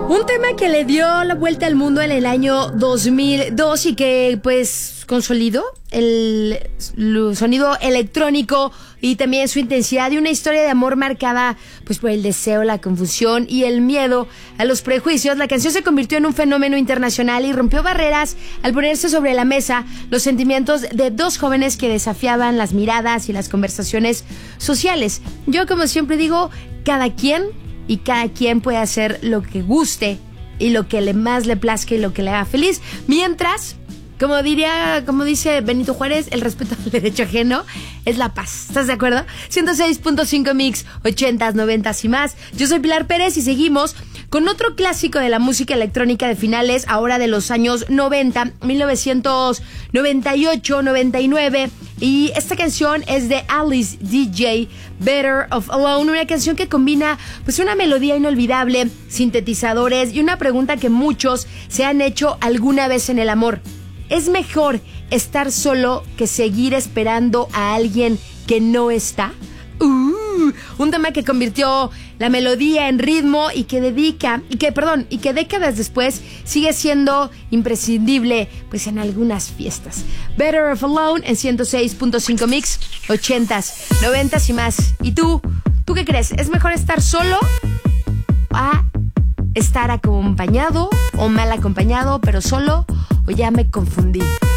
Un tema que le dio la vuelta al mundo en el año 2002 y que pues consolidó el sonido electrónico y también su intensidad de una historia de amor marcada pues por el deseo, la confusión y el miedo a los prejuicios. La canción se convirtió en un fenómeno internacional y rompió barreras al ponerse sobre la mesa los sentimientos de dos jóvenes que desafiaban las miradas y las conversaciones sociales. Yo, como siempre digo, cada quien puede hacer lo que guste y lo que más le plazca y lo que le haga feliz. Mientras, como dice Benito Juárez, el respeto al derecho ajeno es la paz. ¿Estás de acuerdo? 106.5 Mix, 80s, 90s y más. Yo soy Pilar Pérez y seguimos con otro clásico de la música electrónica de finales, ahora de los años 90, 1998, 99. Y esta canción es de Alice DJ, Better Off Alone, una canción que combina pues una melodía inolvidable, sintetizadores y una pregunta que muchos se han hecho alguna vez en el amor. ¿Es mejor estar solo que seguir esperando a alguien que no está? Un tema que convirtió la melodía en ritmo y que décadas después sigue siendo imprescindible pues en algunas fiestas. Better Off Alone en 106.5 Mix, 80s, 90s y más. ¿Y tú qué crees? ¿Es mejor estar solo a estar acompañado o mal acompañado, pero solo? O ya me confundí.